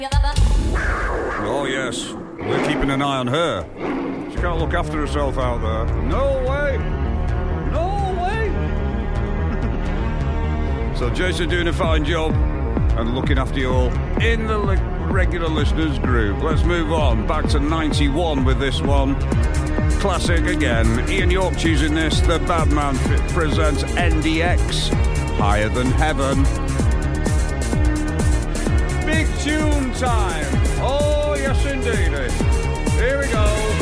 Oh, yes. We're keeping an eye on her. She can't look after herself out there. No way! No way! So Jason doing a fine job and looking after you all in the regular listeners group. Let's move on. Back to 91 with this one. Classic again. Ian York choosing this. The Badman presents NDX. Higher Than Heaven. Big tune time. Oh, yes, indeed. Here we go.